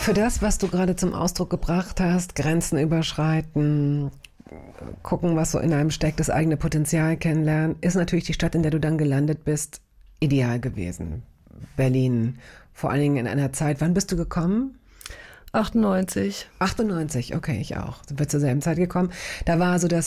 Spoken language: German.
Für das, was du gerade zum Ausdruck gebracht hast, Grenzen überschreiten, gucken, was so in einem steckt, das eigene Potenzial kennenlernen, ist natürlich die Stadt, in der du dann gelandet bist, ideal gewesen. Berlin, vor allen Dingen in einer Zeit, wann bist du gekommen? 98. 98, okay, ich auch. Sind wir zur selben Zeit gekommen. Da war so das